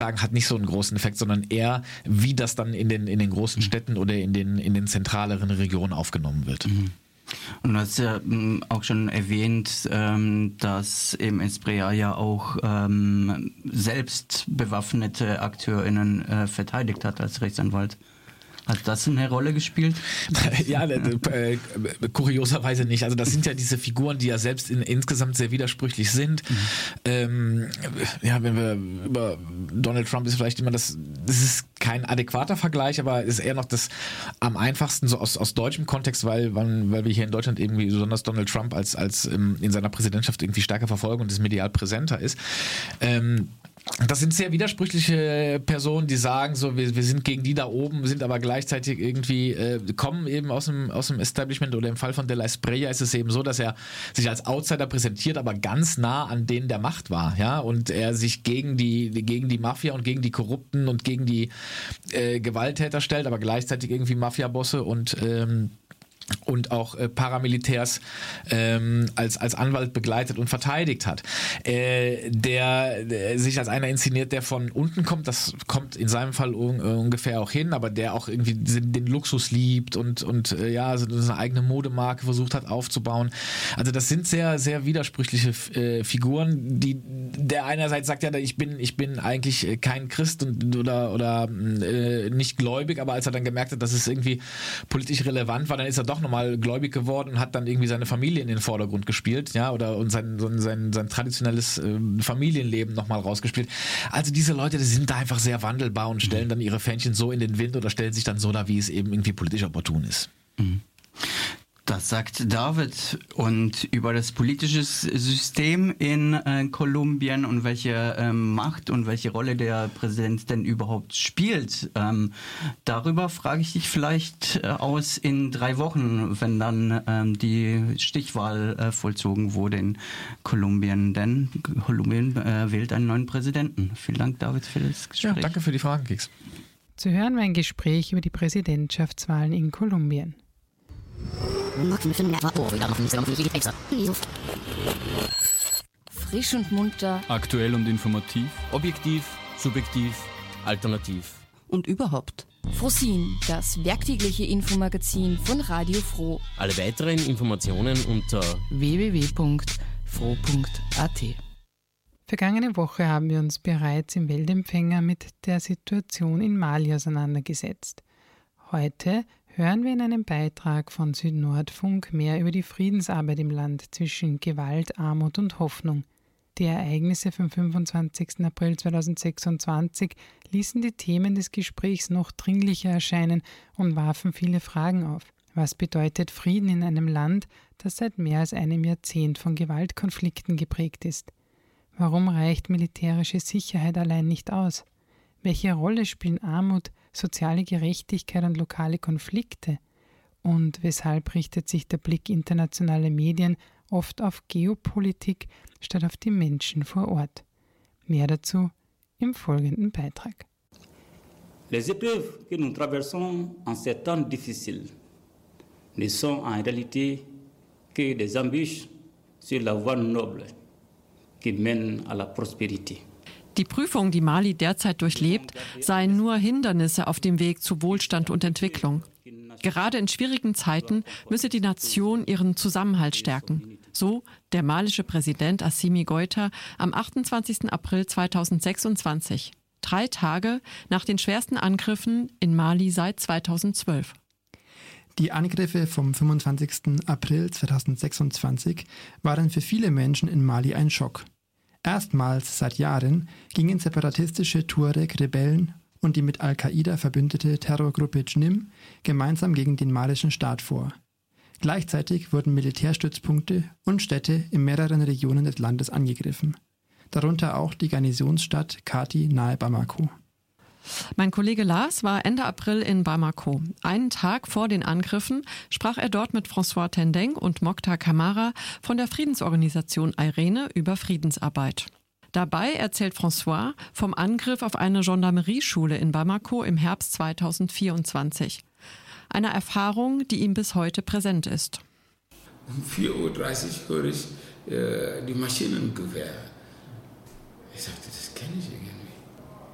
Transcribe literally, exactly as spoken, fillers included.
hat nicht so einen großen Effekt, sondern eher, wie das dann in den, in den großen Städten oder in den, in den zentraleren Regionen aufgenommen wird. Mhm. Und du hast ja auch schon erwähnt, dass eben Espriella ja auch selbst bewaffnete AkteurInnen verteidigt hat als Rechtsanwalt. Hat das eine Rolle gespielt? Ja, äh, kurioserweise nicht. Also das sind ja diese Figuren, die ja selbst in, insgesamt sehr widersprüchlich sind. Mhm. Ähm, ja, wenn wir über Donald Trump ist vielleicht immer das, das ist kein adäquater Vergleich, aber ist eher noch das am einfachsten so aus, aus deutschem Kontext, weil, weil wir hier in Deutschland irgendwie besonders Donald Trump als, als in seiner Präsidentschaft irgendwie stärker verfolgen und das medial präsenter ist. Ähm, Das sind sehr widersprüchliche Personen, die sagen so, wir, wir sind gegen die da oben, sind aber gleichzeitig irgendwie, äh, kommen eben aus dem, aus dem Establishment, oder im Fall von De La Espriella ist es eben so, dass er sich als Outsider präsentiert, aber ganz nah an denen der Macht war, ja, und er sich gegen die, gegen die Mafia und gegen die Korrupten und gegen die äh, Gewalttäter stellt, aber gleichzeitig irgendwie Mafiabosse und ähm, und auch äh, Paramilitärs ähm, als, als Anwalt begleitet und verteidigt hat. Äh, der, der sich als einer inszeniert, der von unten kommt, das kommt in seinem Fall un, äh, ungefähr auch hin, aber der auch irgendwie den, den Luxus liebt und, und äh, ja, so eine eigene Modemarke versucht hat aufzubauen. Also das sind sehr, sehr widersprüchliche äh, Figuren, die der einerseits sagt, ja, ich bin, ich bin eigentlich kein Christ und, oder, oder äh, nicht gläubig, aber als er dann gemerkt hat, dass es irgendwie politisch relevant war, dann ist er doch nochmal gläubig geworden und hat dann irgendwie seine Familie in den Vordergrund gespielt, ja, oder und sein, sein, sein traditionelles äh, Familienleben nochmal rausgespielt. Also diese Leute, die sind da einfach sehr wandelbar und stellen dann ihre Fähnchen so in den Wind oder stellen sich dann so da, wie es eben irgendwie politisch opportun ist. Mhm. Das sagt David. Und über das politische System in äh, Kolumbien und welche ähm, Macht und welche Rolle der Präsident denn überhaupt spielt, ähm, darüber frage ich dich vielleicht äh, aus in drei Wochen, wenn dann ähm, die Stichwahl äh, vollzogen wurde in Kolumbien. Denn Kolumbien äh, wählt einen neuen Präsidenten. Vielen Dank, David, für das Gespräch. Ja, danke für die Fragen, Keks. Zu hören war ein Gespräch über die Präsidentschaftswahlen in Kolumbien. Frisch und munter. Aktuell und informativ. Objektiv, subjektiv, alternativ. Und überhaupt. Frosin, das werktägliche Infomagazin von Radio Froh. Alle weiteren Informationen unter w w w punkt froh punkt a t. Vergangene Woche haben wir uns bereits im Weltempfänger mit der Situation in Mali auseinandergesetzt. Heute hören wir in einem Beitrag von Südnordfunk mehr über die Friedensarbeit im Land zwischen Gewalt, Armut und Hoffnung. Die Ereignisse vom fünfundzwanzigsten April zweitausendsechsundzwanzig ließen die Themen des Gesprächs noch dringlicher erscheinen und warfen viele Fragen auf. Was bedeutet Frieden in einem Land, das seit mehr als einem Jahrzehnt von Gewaltkonflikten geprägt ist? Warum reicht militärische Sicherheit allein nicht aus? Welche Rolle spielen Armut, soziale Gerechtigkeit und lokale Konflikte? Und weshalb richtet sich der Blick internationaler Medien oft auf Geopolitik statt auf die Menschen vor Ort? Mehr dazu im folgenden Beitrag. Les épreuves que nous traversons en ces temps difficiles ne sont en réalité que des embûches sur la voie noble qui mène à la prospérité. Die Prüfungen, die Mali derzeit durchlebt, seien nur Hindernisse auf dem Weg zu Wohlstand und Entwicklung. Gerade in schwierigen Zeiten müsse die Nation ihren Zusammenhalt stärken. So der malische Präsident Assimi Goïta am achtundzwanzigsten April zweitausendsechsundzwanzig, drei Tage nach den schwersten Angriffen in Mali seit zweitausendzwölf. Die Angriffe vom fünfundzwanzigsten April zweitausendsechsundzwanzig waren für viele Menschen in Mali ein Schock. Erstmals seit Jahren gingen separatistische Tuareg-Rebellen und die mit Al-Qaida verbündete Terrorgruppe J N I M gemeinsam gegen den malischen Staat vor. Gleichzeitig wurden Militärstützpunkte und Städte in mehreren Regionen des Landes angegriffen, darunter auch die Garnisonsstadt Kati nahe Bamako. Mein Kollege Lars war Ende April in Bamako. Einen Tag vor den Angriffen sprach er dort mit François Tendeng und Mokhtar Kamara von der Friedensorganisation Irene über Friedensarbeit. Dabei erzählt François vom Angriff auf eine Gendarmerieschule in Bamako im Herbst zweitausendvierundzwanzig. Eine Erfahrung, die ihm bis heute präsent ist. Um vier Uhr dreißig höre ich äh, die Maschinengewehr. Ich sagte, das kenne ich irgendwie.